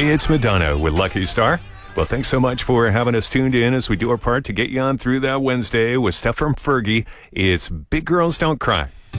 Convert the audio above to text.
It's Madonna with Lucky Star. Well, thanks so much for having us tuned in as we do our part to get you on through that Wednesday with stuff from Fergie. It's Big Girls Don't Cry.